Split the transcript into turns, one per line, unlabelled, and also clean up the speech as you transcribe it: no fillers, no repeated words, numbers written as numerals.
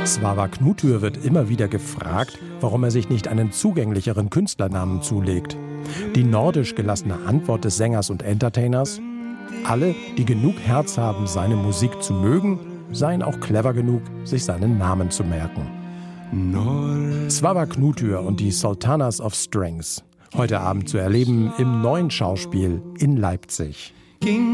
Svawa Knutür wird immer wieder gefragt, warum er sich nicht einen zugänglicheren Künstlernamen zulegt. Die nordisch gelassene Antwort des Sängers und Entertainers: Alle, die genug Herz haben, seine Musik zu mögen, seien auch clever genug, sich seinen Namen zu merken. Svawa Knutür und die Sultanas of Strings. Heute Abend zu erleben im Neuen Schauspiel in Leipzig.